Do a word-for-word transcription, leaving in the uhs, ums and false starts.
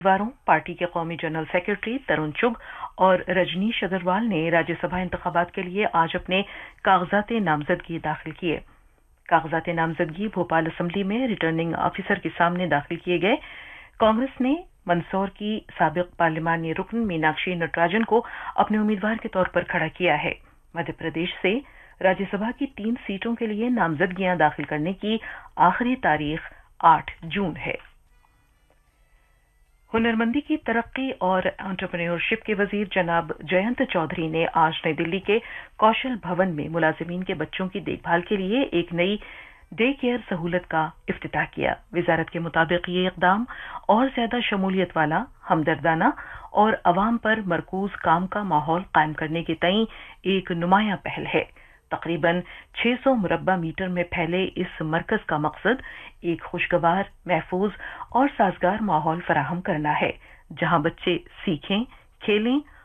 वारों party के कौमी general secretary तरुण चुग और रजनीश अग्रवाल ने राज्यसभा इंतखाबात के लिए आज अपने कागजात नामजदगी दाखिल किए। कागजात नामजदगी भोपाल असेंबली में रिटर्निंग ऑफिसर के सामने दाखिल किए गए। कांग्रेस ने मंदसौर की साबिक पार्लिमानी रुकन मीनाक्षी नटराजन को अपने उम्मीदवार के तौर पर खड़ा किया है। मध्य प्रदेश से राज्यसभा की तीन सीटों के लिए नामजदगियां दाखिल करने की आखिरी तारीख आठ जून है। हुनरमंदी की तरक्की और एंटरप्रेन्योरशिप के वजीर जनाब जयंत चौधरी ने आज नई दिल्ली के कौशल भवन में मुलाजिमीन के बच्चों की देखभाल के लिए एक नई डे केयर सहूलत का इफ्तिताह किया। वजारत के मुताबिक ये इकदाम और ज्यादा शमूलियत वाला, हमदर्दाना और अवाम पर मरकूज काम का माहौल कायम करने के तई एक नुमाया पहल है। तकरीबन छह सौ मुरब्बा मीटर में फैले इस मरकज का मकसद एक खुशगवार, महफूज और साजगार माहौल फराहम करना है, जहां बच्चे सीखें, खेलें